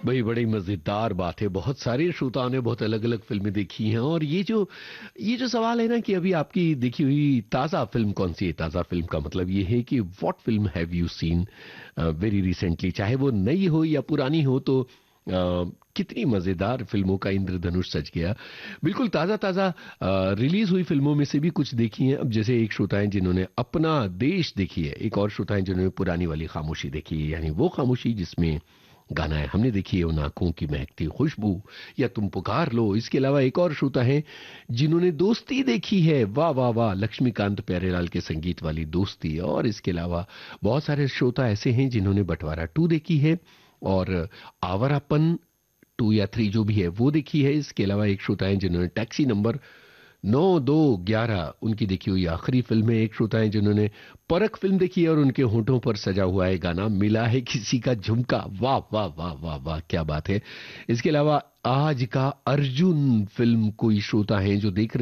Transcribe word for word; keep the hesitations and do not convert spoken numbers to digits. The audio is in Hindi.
भाई बड़ी मजेदार बात है। बहुत सारे श्रोताओं ने बहुत अलग अलग फिल्में देखी हैं, और ये जो ये जो सवाल है ना कि अभी आपकी देखी हुई ताज़ा फिल्म कौन सी है। ताज़ा फिल्म का मतलब ये है कि what film have you seen very recently, चाहे वो नई हो या पुरानी हो। तो अ, कितनी मजेदार फिल्मों का इंद्रधनुष सज गया। बिल्कुल ताज़ा ताज़ा रिलीज हुई फिल्मों में से भी कुछ देखी हैं। अब जैसे एक श्रोता हैं जिन्होंने अपना देश देखी है, एक और श्रोता हैं जिन्होंने पुरानी वाली खामोशी देखी है, यानी वो खामोशी जिसमें गाना है हमने देखी है उन आंखों की महकती खुशबू, या तुम पुकार लो। इसके अलावा एक और श्रोता है जिन्होंने दोस्ती देखी है, वाह वाह वाह, लक्ष्मीकांत प्यारेलाल के संगीत वाली दोस्ती। और इसके अलावा बहुत सारे श्रोता ऐसे हैं जिन्होंने बंटवारा टू देखी है, और आवारापन टू या थ्री जो भी है वो देखी है। इसके अलावा एक श्रोता है जिन्होंने टैक्सी नंबर नौ दो ग्यारह उनकी देखी हुई आखिरी फिल्म है। एक श्रोता है जिन्होंने परख फिल्म देखी है, और उनके होठों पर सजा हुआ है गाना मिला है किसी का झुमका। वाह वाह वाह वाह वाह, क्या बात है। इसके अलावा आज का अर्जुन फिल्म कोई श्रोता है जो देख